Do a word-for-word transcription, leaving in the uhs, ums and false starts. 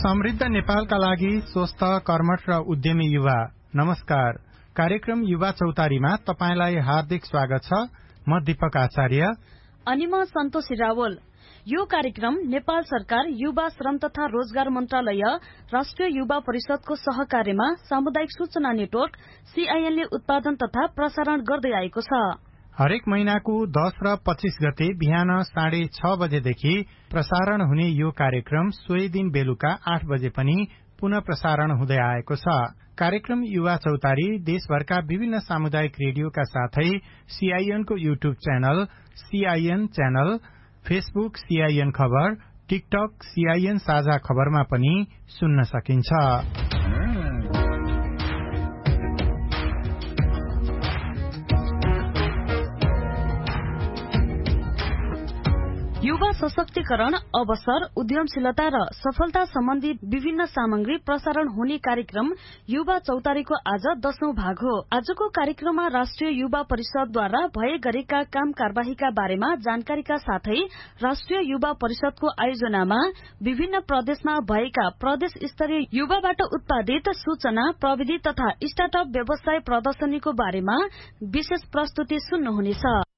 समृद्ध नेपालका लागि स्वस्थ कर्मठ र उद्यमी युवा नमस्कार। कार्यक्रम युवा चौतारीमा तपाईंलाई हार्दिक स्वागत छ। म दीपक आचार्य अनि म सन्तोषी रावल। यो कार्यक्रम नेपाल सरकार युवा श्रम तथा रोजगार मन्त्रालय राष्ट्रिय युवा परिषदको सहकार्यमा सामुदायिक सूचना नेटवर्क सीआईएन ले उत्पादन तथा प्रसारण गर्दै आएको छ। हरेक महिनाको दस र पच्चीस गते बिहान साढे छ बजेदेखि प्रसारण हुने यो कार्यक्रम सोही दिन बेलुका आठ बजे पनि पुनः प्रसारण हुँदै आएको छ। कार्यक्रम युवा चौतारी देशभरका विभिन्न सामुदायिक रेडियोका साथै सीआईएनको YouTube channel CIN channel, Facebook CIN खबर, टिकटक सीआईएन साझा खबरमा पनि सुन्न सकिन्छ। युवा सशक्तिकरण, अवसर, उद्यमशीलता र सफलता सम्बन्धी विभिन्न सामग्री प्रसारण हुने कार्यक्रम युवा चौतारीको आज दशौं भाग हो। आजको कार्यक्रममा राष्ट्रिय युवा परिषदद्वारा भए गरेका काम कारबाहीका बारेमा जानकारीका साथै राष्ट्रिय युवा परिषदको आयोजनामा विभिन्न प्रदेशमा भएका प्रदेश स्तरीय युवाबाट उत्पादित सूचना, प्रविधि तथा स्टार्टअप व्यवसाय प्रदर्शनीको बारेमा विशेष प्रस्तुति सुन्नुहुनेछ।